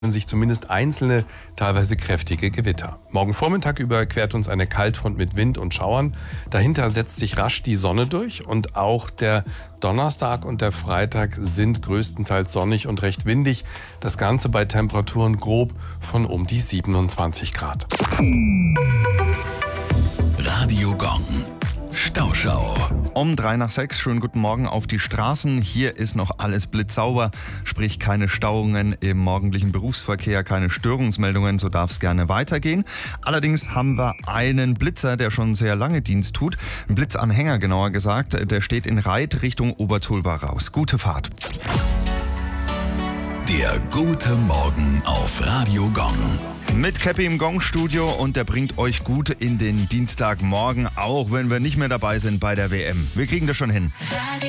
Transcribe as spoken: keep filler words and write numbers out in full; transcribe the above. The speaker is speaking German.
sich zumindest einzelne, teilweise kräftige Gewitter. Morgen Vormittag überquert uns eine Kaltfront mit Wind und Schauern. Dahinter setzt sich rasch die Sonne durch und auch der Donnerstag und der Freitag sind größtenteils sonnig und recht windig. Das Ganze bei Temperaturen grob von um die siebenundzwanzig Grad. Radio Gong. Stauschau. Um drei nach sechs, schönen guten Morgen auf die Straßen. Hier ist noch alles blitzsauber, sprich keine Stauungen im morgendlichen Berufsverkehr, keine Störungsmeldungen, so darf es gerne weitergehen. Allerdings haben wir einen Blitzer, der schon sehr lange Dienst tut. Ein Blitzanhänger genauer gesagt, der steht in Reit Richtung Obertulba raus. Gute Fahrt. Der gute Morgen auf Radio Gong. Mit Cappy im Gong-Studio und der bringt euch gut in den Dienstagmorgen, auch wenn wir nicht mehr dabei sind bei der W M. Wir kriegen das schon hin.